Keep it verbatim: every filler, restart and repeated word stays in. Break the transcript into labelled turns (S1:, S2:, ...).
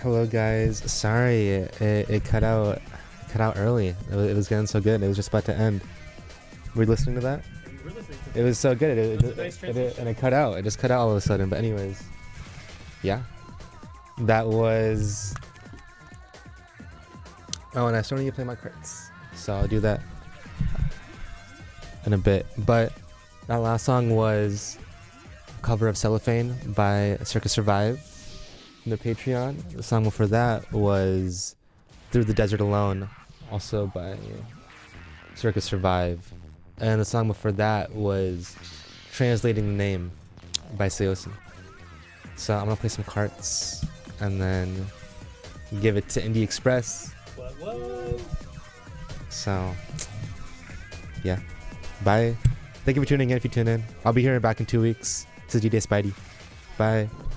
S1: Hello guys, sorry it, it cut out cut out early. It was, it was getting so good. It was just about to end. Were you listening to that?
S2: We were listening to
S1: It was so good. It,
S2: It
S1: it,
S2: was a nice
S1: it, it,
S2: transition.
S1: and it cut out. It just cut out all of a sudden. But anyways, yeah, that was. Oh, and I still need to play my cards, so I'll do that in a bit. But that last song was a cover of Cellophane by Circus Survive from the Patreon. The song before that was Through the Desert Alone, also by Circus Survive. And the song before that was Translating the Name by Seosin. So I'm gonna play some cards and then give it to Indie Express.
S2: What, what?
S1: So, yeah. Bye. Thank you for tuning in if you tune in. I'll be here back in two weeks. This is G D Spidey. Bye.